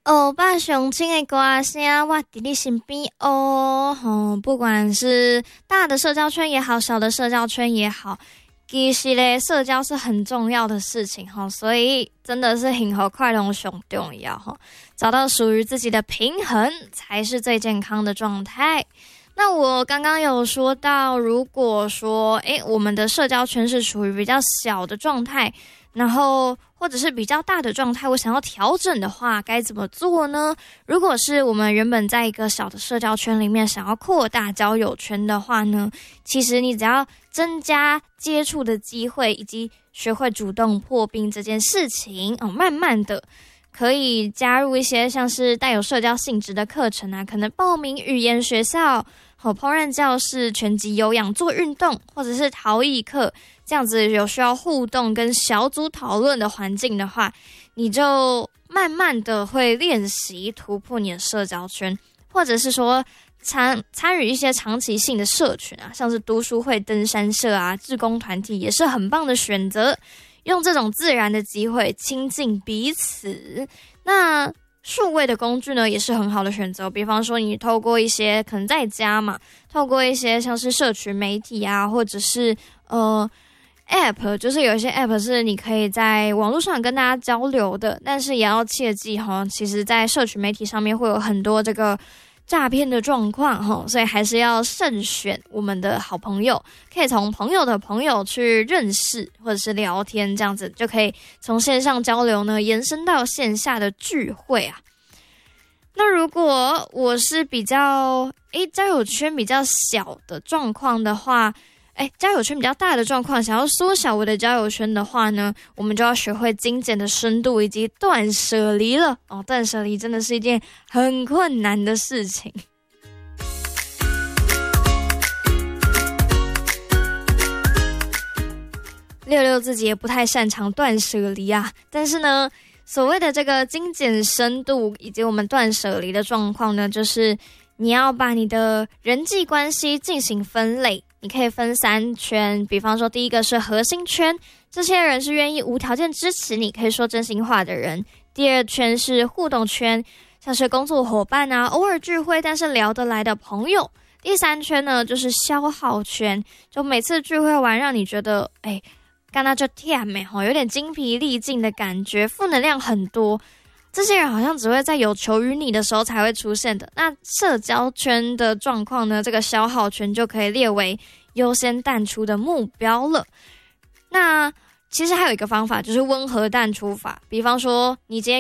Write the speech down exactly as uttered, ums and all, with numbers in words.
欧巴上亲的歌声，我伫你身边哦。吼，不管是大的社交圈也好，小的社交圈也好，其实咧社交是很重要的事情哈，所以真的是幸福快乐上重要哈，找到属于自己的平衡才是最健康的状态。那我刚刚有说到，如果说诶我们的社交圈是属于比较小的状态，然后或者是比较大的状态，我想要调整的话该怎么做呢？如果是我们原本在一个小的社交圈里面想要扩大交友圈的话呢，其实你只要增加接触的机会以及学会主动破冰这件事情哦，慢慢的可以加入一些像是带有社交性质的课程啊，可能报名语言学校、和烹饪教室、拳击有氧做运动，或者是陶艺课，这样子有需要互动跟小组讨论的环境的话，你就慢慢的会练习突破你的社交圈，或者是说参参与一些长期性的社群啊，像是读书会、登山社啊、志工团体也是很棒的选择。用这种自然的机会亲近彼此。那数位的工具呢也是很好的选择，比方说你透过一些可能在家嘛，透过一些像是社群媒体啊，或者是呃 App， 就是有一些 App 是你可以在网络上跟大家交流的，但是也要切记齁，其实在社群媒体上面会有很多这个诈骗的状况齁，所以还是要慎选我们的好朋友，可以从朋友的朋友去认识或者是聊天，这样子就可以从线上交流呢延伸到线下的聚会啊。那如果我是比较诶交友圈比较小的状况的话，诶交友圈比较大的状况，想要缩小我的交友圈的话呢，我们就要学会精简的深度以及断舍离了哦。断舍离真的是一件很困难的事情。六六自己也不太擅长断舍离啊，但是呢，所谓的这个精简深度以及我们断舍离的状况呢，就是你要把你的人际关系进行分类。你可以分三圈，比方说第一个是核心圈，这些人是愿意无条件支持你，可以说真心话的人。第二圈是互动圈，像是工作伙伴啊，偶尔聚会但是聊得来的朋友。第三圈呢就是消耗圈，就每次聚会完让你觉得哎，干那就甜美齁，有点精疲力尽的感觉，负能量很多。这些人好像只会在有求于你的时候才会出现的。那社交圈的状况呢，这个消耗圈就可以列为优先淡出的目标了。那其实还有一个方法，就是温和淡出法。比方说，你今天